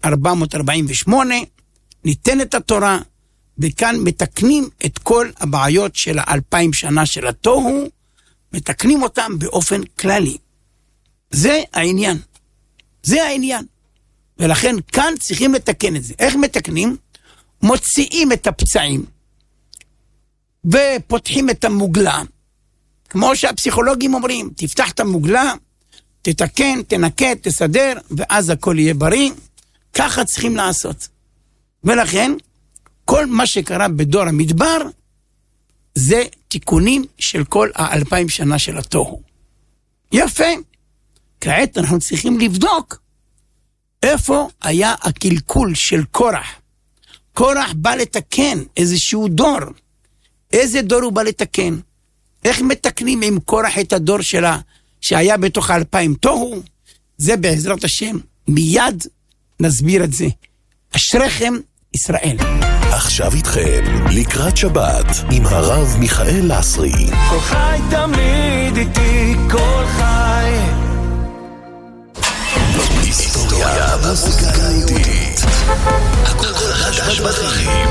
448, ניתנת התורה, וכאן מתקנים את כל הבעיות של 2000 שנה של התוהו, מתקנים אותם באופן כללי. זה העניין. זה העניין. ולכן כאן צריכים לתקן את זה. איך מתקנים? מוציאים את הפצעים, ופותחים את המוגלה, כמו שהפסיכולוגים אומרים, תפתח את המוגלה, תתקן, תנקה, תסדר, ואז הכל יהיה בריא. ככה צריכים לעשות. ולכן, כל מה שקרה בדור המדבר, זה תיקונים של כל 2000 שנה של התוהו. יפה. כעת אנחנו צריכים לבדוק, איפה היה הקלקול של קורח. קורח בא לתקן איזשהו דור. איזה דור הוא בא לתקן? איך מתקנים עם קורח את הדור שלה, שהיה בתוך 2000 תוהו? זה בעזרת השם, מיד נסביר את זה. אשריכם ישראל. עכשיו איתכם, לקראת שבת, עם הרב מיכאל לסרי. כל חי תמיד איתי, כל חי. היסטוריה מוזיקה יהודית. הכל חדש בדרכים.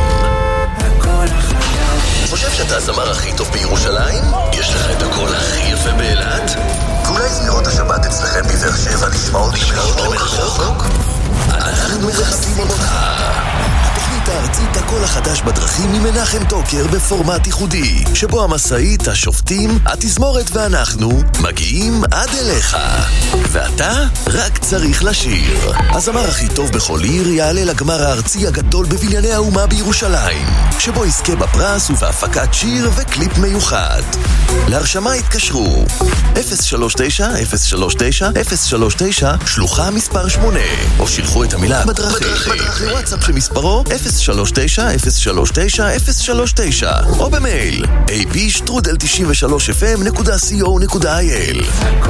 חושב שאתה הזמר הכי טוב בירושלים? יש לך את הקול הכי יפה באילת? ואולי זמירות השבת אצלכם בבאר שבע נשמעות מרחוק? אנחנו מחפשים אותך. התוכנית הארצית הקול החדש בדרכים עם מנחם טוקר בפורמט ייחודי, שבו המשאית, השופטים, התזמורת ואנחנו מגיעים עד אליך. ואתה רק צריך לשיר. הזמר הכי טוב בכל עיר יעלה לגמר הארצי הגדול בבנייני האומה בירושלים, שבו יזכה בפרס ובהפקת שיר וקליפ מיוחד. להרשמה התקשרו 039-039-039 שלוחה מספר 8, או שילחו את המילה בדרכים לוואטסאפ שמספרו 039-039-039, או במייל ab@93fm.co.il.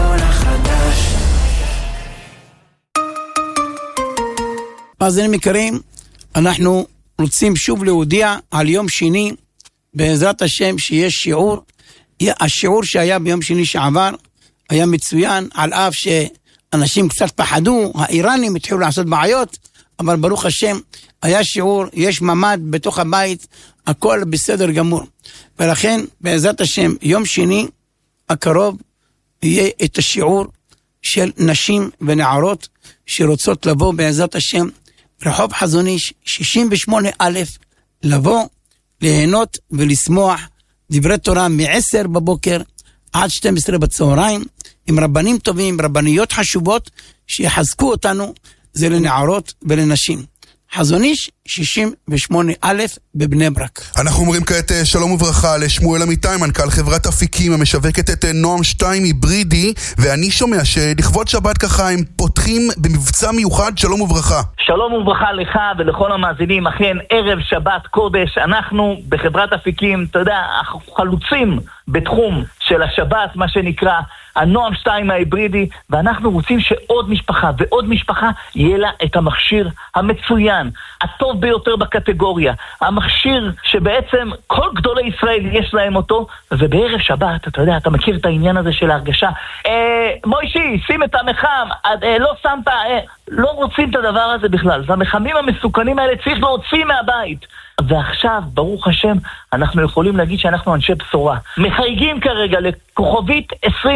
אז אני מכירים, אנחנו רוצים שוב להודיע על יום שני, בעזרת השם, שיש שיעור. השיעור שהיה ביום שני שעבר היה מצוין, על אף שאנשים קצת פחדו, האיראנים התחילו לעשות בעיות, אבל ברוך השם, היה שיעור, יש ממד בתוך הבית, הכל בסדר גמור. ולכן, בעזרת השם, יום שני הקרוב יהיה את השיעור של נשים ונערות שרוצות לבוא בעזרת השם, רחוב חזון איש 68א, לבוא, ליהנות ולשמוח דברי תורה מ-10 בבוקר עד 12 בצהריים, עם רבנים טובים, רבניות חשובות, שיחזקו אותנו, זה לנערות ולנשים. חזון איש 68א בבני ברק. אנחנו אומרים כעת שלום וברכה לשמואל אמיתי, מנכ"ל חברת אפיקים המשווקת את נועם 2 היברידי, ואני שומע שלכבוד שבת ככה הם פותחים במבצע מיוחד. שלום וברכה. שלום וברכה לך ולכל המאזינים. אכן ערב שבת קודש, אנחנו בחברת אפיקים, אתה יודע, חלוצים בתחום של השבת, מה שנקרא הנועם 2 ההיברידי, ואנחנו רוצים שעוד משפחה ועוד משפחה יהיה לה את המכשיר המצוין, הטוב ביותר בקטגוריה, המכשיר שבעצם כל גדולי ישראל יש להם אותו. ובערב שבת, אתה יודע, אתה מכיר את העניין הזה של ההרגשה, מוישי, שים את המחם, לא שמת, לא רוצים את הדבר הזה בכלל. זה המחמים המסוכנים האלה, צריך להוציא מהבית. ועכשיו, ברוך השם, אנחנו יכולים להגיד שאנחנו אנשי בשורה. מחייגים כרגע לכוכבית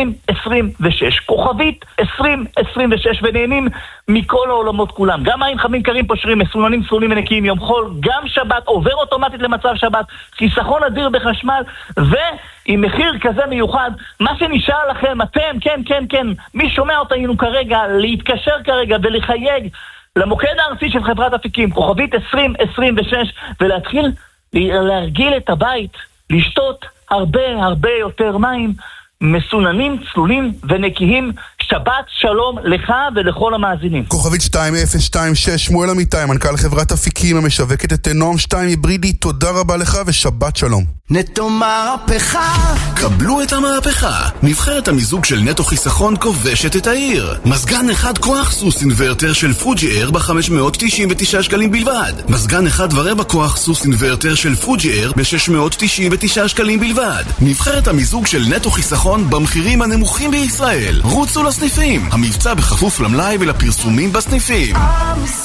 2026, כוכבית 2026, ונהנים מכל העולמות כולם. גם מים חמים קרים פושרים, מסוננים סלולים ונקיים יום חול, גם שבת, עובר אוטומטית למצב שבת, חיסכון אדיר בחשמל, ועם מחיר כזה מיוחד, מה שנשאר לכם, אתם, כן, מי שומע אותנו כרגע, להתקשר כרגע ולחייג למוקד הארצי של חברת אפיקים, כוכבית 2026, ולהתחיל להרגיל את הבית, לשתות הרבה יותר מים, מסוננים, צלולים ונקיים. שבת שלום לך ולכל המאזינים. כוכבית 2026, שמואל אמיתי, מנכ"ל חברת אפיקים המשווקת את נועם 2 היברידי, תודה רבה לך ושבת שלום. נטו מהפכה, קבלו את המהפכה. נבחרת המיזוג של נטו חיסכון כובשת את העיר. מזגן אחד כוח סוס אינוורטר של פוג'י אייר ב-599 שקלים בלבד. מזגן אחד ורבע כוח סוס אינוורטר של פוג'י אייר ב-699 שקלים בלבד. נבחרת המיזוג של נטו חיסכון במחירים הנמוכים בישראל. רוצו לסניפים. המבצע בכפוף למלאי ולפרסומים בסניפים.